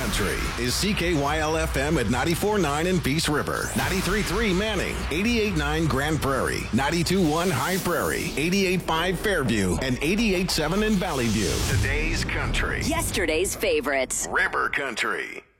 Country is CKYL-FM at 94.9 in Peace River, 93.3 Manning, 88.9 Grand Prairie, 92.1 High Prairie, 88.5 Fairview, and 88.7 in Valley View. Today's country. Yesterday's favorites. River Country.